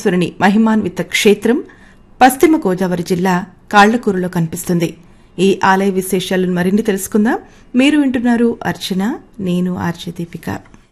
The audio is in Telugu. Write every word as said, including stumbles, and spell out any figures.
పరమేశ్వరుని మహిమాన్విత క్షేత్రం పశ్చిమ గోదావరి జిల్లా కాళ్లకూరులో కనిపిస్తుంది. ఈ ఆలయ విశేషాలను మరిన్ని తెలుసుకుందాం. మీరు వింటున్నారు అర్చన, నేను ఆర్జే దీపిక.